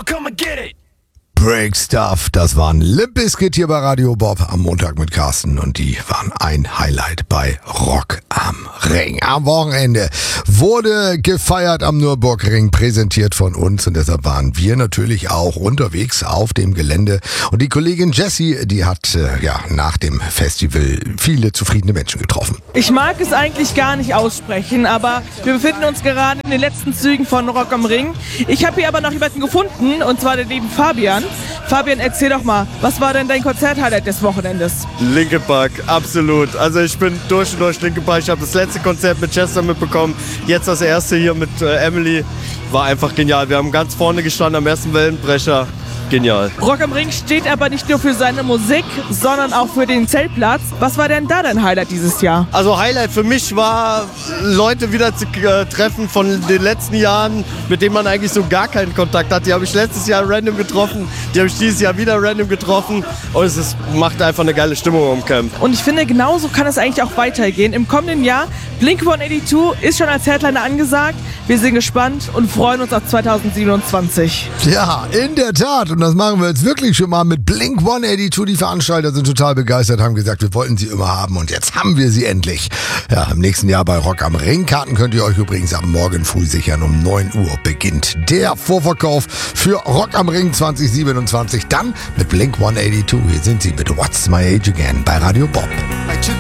come and get it. Break Stuff, das waren Limp Bizkit hier bei Radio Bob am Montag mit Carsten und die waren ein Highlight bei Rock am Ring. Am Wochenende wurde gefeiert am Nürburgring, präsentiert von uns und deshalb waren wir natürlich auch unterwegs auf dem Gelände und die Kollegin Jessie, die hat nach dem Festival viele zufriedene Menschen getroffen. Ich mag es eigentlich gar nicht aussprechen, aber wir befinden uns gerade in den letzten Zügen von Rock am Ring. Ich habe hier aber noch jemanden gefunden und zwar den lieben Fabian. Fabian, erzähl doch mal, was war denn dein Konzert-Highlight des Wochenendes? Linkin Park, absolut. Also ich bin durch und durch Linkin Park. Ich habe das letzte Konzert mit Chester mitbekommen, jetzt das erste hier mit Emily. War einfach genial. Wir haben ganz vorne gestanden am ersten Wellenbrecher. Genial. Rock am Ring steht aber nicht nur für seine Musik, sondern auch für den Zeltplatz. Was war denn da dein Highlight dieses Jahr? Also Highlight für mich war, Leute wieder zu treffen von den letzten Jahren, mit denen man eigentlich so gar keinen Kontakt hat. Die habe ich letztes Jahr random getroffen, die habe ich dieses Jahr wieder random getroffen und macht einfach eine geile Stimmung im Camp. Und ich finde, genauso kann es eigentlich auch weitergehen. Im kommenden Jahr, Blink-182 ist schon als Headliner angesagt. Wir sind gespannt und freuen uns auf 2027. Ja, in der Tat. Und das machen wir jetzt wirklich schon mal mit Blink-182. Die Veranstalter sind total begeistert, haben gesagt, wir wollten sie immer haben und jetzt haben wir sie endlich. Ja, im nächsten Jahr bei Rock am Ring. Karten könnt ihr euch übrigens am Morgen früh sichern. Um 9 Uhr beginnt der Vorverkauf für Rock am Ring 2027. Dann mit Blink-182. Hier sind sie mit What's My Age Again bei Radio Bob.